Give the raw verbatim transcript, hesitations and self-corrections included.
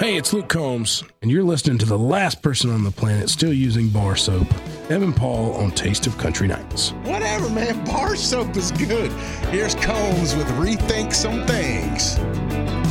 Hey, it's Luke Combs, and you're listening to the last person on the planet still using bar soap, Evan Paul on Taste of Country Nights. Whatever, man. Bar soap is good. Here's Combs with Rethink Some Things.